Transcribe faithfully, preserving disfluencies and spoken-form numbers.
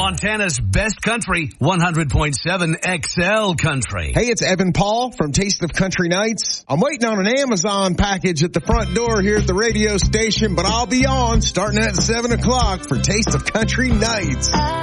Montana's best country, one hundred point seven X L Country. Hey, it's Evan Paul from Taste of Country Nights. I'm waiting on an Amazon package at the front door here at the radio station, but I'll be on starting at seven o'clock for Taste of Country Nights.